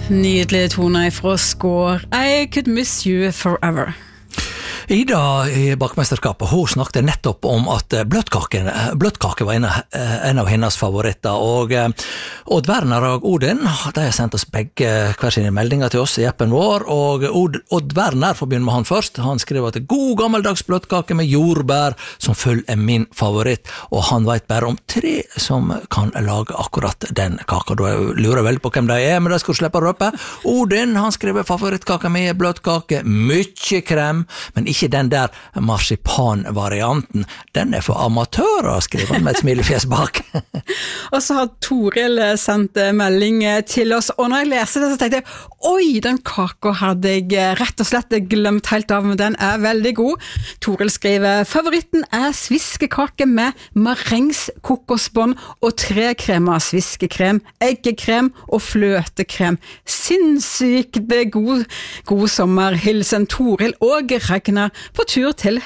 Nydelig toner fra Skår. I could miss you forever. Ida I bakmesterskapet, hun snakket nettopp om at bløtkake var en av hennes favoritter, og Odd Werner og Odin, de har sendt oss begge hver sine meldinger til oss I appen vår, og Odd Werner, får begynne med han først, han skriver at god gammeldags bløtkake med jordbær som full min favoritt, og han vet bare om 3 som kan lage akkurat den kaka. Da lurer jeg veldig på hvem de men det skal du slippe å røpe. Odin, han skriver favorittkaka med bløtkake, mye krem, men ikke den der marsipan-varianten. Den for amatører, skriver han med et smilefjes bak. Og så har Toril sendt melding til oss, og når jeg leser det så tenkte jeg, oi, den kaka hadde jeg rett og slett glemt helt av, men den veldig god. Toril skriver, favoritten sviskekake med marengs, kokosbånd og 3 kremer sviskekrem, eggekrem og fløtekrem. Sinnssykt god sommer, hilsen Toril og Ragnar på tur til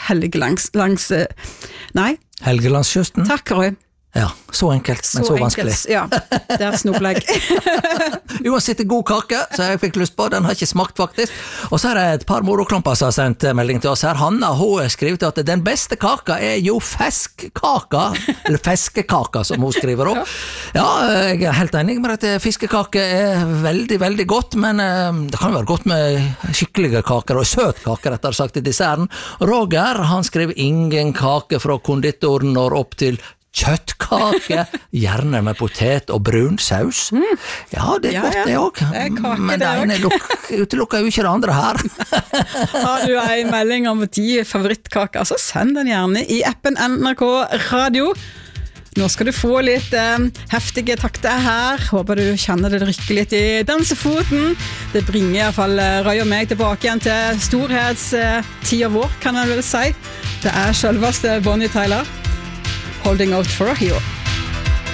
Helgelandskysten. Takk, Roy. Ja, så enkelt, men så vanskelig. Ja, det snobleg. Uansett god kake, så jeg fikk lyst på, den har ikke smakt faktisk. Og så det et par moroklamper som har sendt melding til oss her. Hanna, hun skriver til at den beste kaka jo feskkaka, eller feskekaka som hun skriver også. Ja, jeg helt enig med at fiskekake veldig, veldig godt, men det kan være godt med skikkelige kaker, og søt kake, rettere sagt, I desserten. Roger, han skriver ingen kake fra konditoren når opp til kjøttkake, gjerne med potet og brun saus. Ja, det godt det også. Men det ene utelukker jo ikke det andre her. Har du en melding om de favorittkaker, så send den gjerne I appen NRK Radio. Nå skal du få litt heftige takter her. Håper du kjenner det rykke litt I dansefoten. Det bringer I hvert fall Røy og meg tilbake igjen til storhetstida vår, kan jeg vel si. Det selveste Bonnie Tyler. Holding out for a hero.